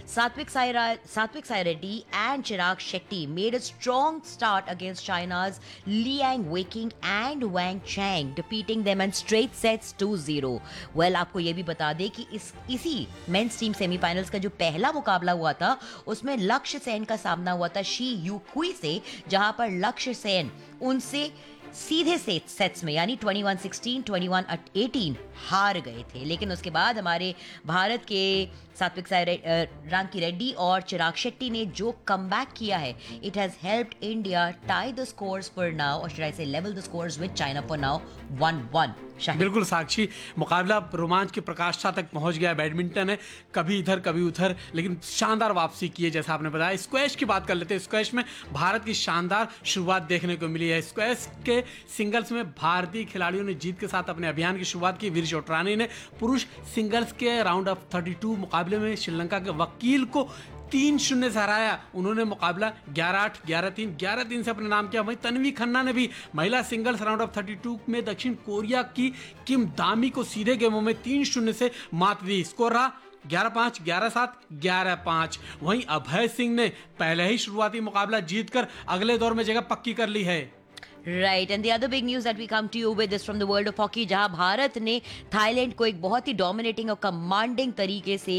Satvik Sairareddy and Chirag Shetty made a strong start against China's Liang Weiqing and Wang Chang, defeating them in straight sets 2-0. Well, आपको ये भी बता दें कि इसी men's team semifinals का जो पहला मुकाबला हुआ था उसमें लक्ष्य सेन का सामना हुआ था शी यूक्वी से, जहां पर लक्ष्य सेन उनसे सीधे सेट्स में यानी 21-16, 21-18 हार गए थे। लेकिन उसके बाद हमारे भारत के सात्विक रांकी रेड्डी और चिराग शेट्टी ने जो कमबैक किया है, it has helped India tie the scores for now, और शुड आई से level the scores with China for now 1-1। बिल्कुल साक्षी, मुकाबला रोमांच के प्रकाष्ठा तक पहुंच गया। बैडमिंटन है कभी इधर कभी उधर, लेकिन शानदार वापसी की है जैसा आपने बताया। स्क्वैश की बात कर लेते हैं। स्क्वैश में भारत की शानदार शुरुआत देखने को मिली है। स्क्वैश के सिंगल्स में भारतीय खिलाड़ियों ने जीत के साथ अपने अभियान की शुरुआत की। वीर चोटरानी ने पुरुष सिंगल्स के राउंड ऑफ 32 मुकाबले में श्रीलंका के वकील को 3-0 से हराया। उन्होंने मुकाबला 11-8, 11-3, 11-3 से अपने नाम किया। वहीं तन्वी खन्ना ने भी महिला सिंगल्स राउंड ऑफ 32 में दक्षिण कोरिया की किम दामी को सीधे गेमों में 3-0 से मात दी। स्कोर रहा 11-5, 11-7, 11-5। वहीं अभय सिंह ने पहले ही शुरुआती मुकाबला जीतकर अगले दौर में जगह पक्की कर ली है। Right, and the other big news that we come to you with is from the world of hockey, जहां भारत ने थाईलैंड को एक बहुत ही डोमिनेटिंग और कमांडिंग तरीके से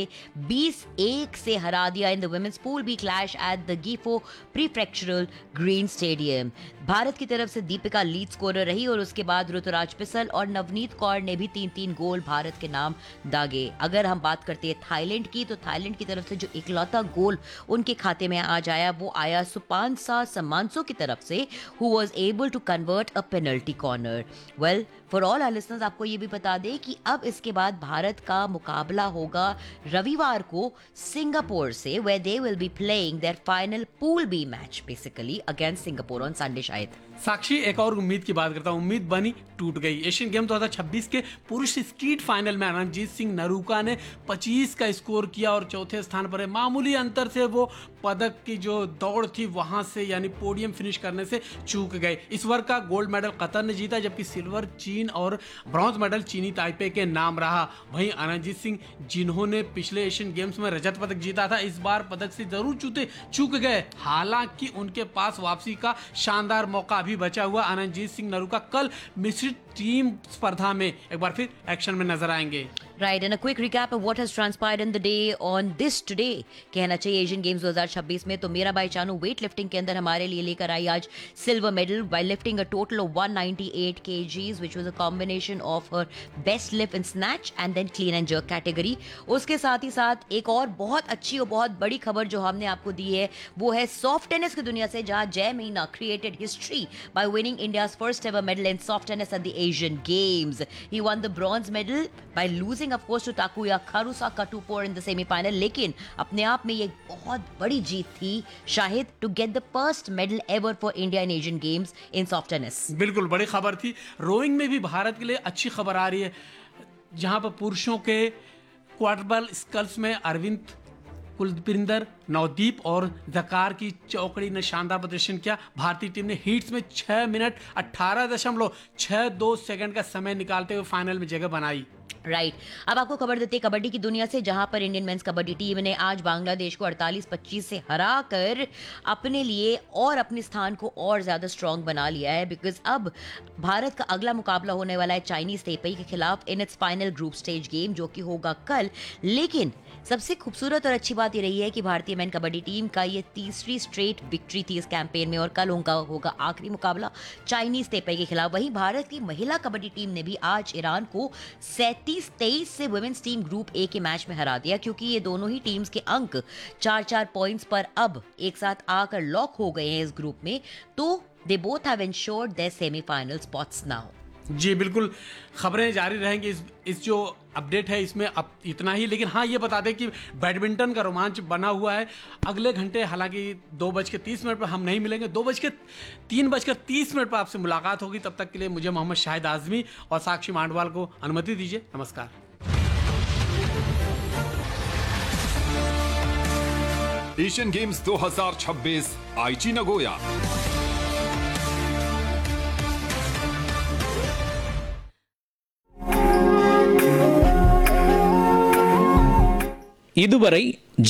20-1 से हरा दिया in the women's pool B clash at the गीफो प्रीफ्रेक्चरल green stadium. Bharat की तरफ से दीपिका लीड स्कोरर रही और उसके बाद ऋतुराज पिसल और नवनीत कौर ने भी 3-3 गोल भारत के नाम दागे। अगर हम बात करते हैं थाईलैंड की, तो थाईलैंड की तरफ से जो इकलौता गोल उनके खाते में आज आया वो आया सुपानसा समांसो की तरफ से, who was able to convert a penalty corner. Well, for all our listeners, आपको ये भी बता दें कि अब इसके बाद भारत का मुकाबला होगा रविवार को सिंगापुर से, where they will be playing their final pool B match basically against Singapore on Sunday शायद। साक्षी, एक और उम्मीद की बात करता हूँ। उम्मीद बनी टूट गई। एशियन गेम 2026 के पुरुष स्कीट फाइनल में रणजीत सिंह नरूका ने 25 का स्कोर किया और चौथे स्थान पर है। मामूली अंतर से वो पदक की जो दौड़ थी वहां से यानी पोडियम फिनिश करने से चूक गए। इस वर्ग का गोल्ड मेडल कतर ने जीता, जबकि सिल्वर चीन और ब्रॉन्ज मेडल चीनी ताइपे के नाम रहा। वहीं रणजीत सिंह, जिन्होंने पिछले एशियन गेम्स में रजत पदक जीता था, इस बार पदक से जरूर चूक गए। हालांकि उनके पास वापसी का शानदार मौका अभी बचा हुआ। रणजीत सिंह नरूका कल मिश्रित टीम स्पर्धा में एक बार फिर एक्शन में नजर आएंगे। Right, and a quick recap of what has transpired in the day on this today. कहना चाहिए एशियन गेम्स 2026 में तो मीराबाई चानू वेट लिफ्टिंग के अंदर हमारे लिए लेकर आई आज silver medal by lifting a total of 198 kgs, which was a combination of her best lift in snatch and then clean and jerk category. उसके साथ ही साथ एक और बहुत अच्छी और बहुत बड़ी खबर जो हमने आपको दी है वो है सॉफ्ट टेनिस की दुनिया से, जहां जय Meena created history by winning India's first ever medal in soft tennis at the Asian Games. He won the bronze medal by losing of course to Takuya Karusa Katupur in the semi-final, लेकिन अपने आप में ये बहुत बड़ी जीत थी Shahid to get the first medal ever for India in Asian Games in soft tennis. बिल्कुल बड़ी खबर थी। रोइंग में भी भारत के लिए अच्छी खबर आ रही है, जहां पर पुरुषों के क्वाड्रबल स्कल्स में अरविंद कुलविंदर, नवदीप और जकार की चौकड़ी ने शानदार प्रदर्शन किया। भारतीय टीम ने हीट्स में 6 मिनट 18.62 सेकंड का समय निकालते हुए फाइनल में जगह बनाई। राइट, अब आपको खबर देते हैं कबड्डी की दुनिया से, जहां पर इंडियन मेंस कबड्डी टीम ने आज बांग्लादेश को 48-25 से हराकर अपने लिए और अपने स्थान को और ज्यादा स्ट्रांग बना लिया है। बिकॉज अब भारत का अगला मुकाबला होने वाला है चाइनीज तेपई के खिलाफ in its final group stage game, जो कि होगा कल। लेकिन सबसे खूबसूरत और अच्छी बात ये रही है कि भारतीय मेन कबड्डी टीम का ये तीसरी स्ट्रेट विक्ट्री थी इस कैंपेन में, और कल उनका होगा आखिरी मुकाबला चाइनीज तेपई के खिलाफ। वहीं भारत की महिला कबड्डी टीम ने भी आज ईरान को 37-23 से वुमेन्स टीम ग्रुप ए के मैच में हरा दिया, क्योंकि ये दोनों ही टीम्स के अंक 4-4 पॉइंट्स पर अब एक साथ आकर लॉक हो गए हैं इस ग्रुप में। तो they both have ensured there semifinal spots now. जी बिल्कुल, खबरें जारी रहेंगी। इस जो अपडेट है इसमें अब इतना ही। लेकिन हाँ, ये बता दें कि बैडमिंटन का रोमांच बना हुआ है अगले घंटे। हालांकि 2:30 पर हम नहीं मिलेंगे, 3:30 पर आपसे मुलाकात होगी। तब तक के लिए मुझे मोहम्मद शाहिद आजमी और साक्षी मांडवाल को अनुमति दीजिए। नमस्कार। एशियन गेम्स 2026 आईची नगोया। இதுவரை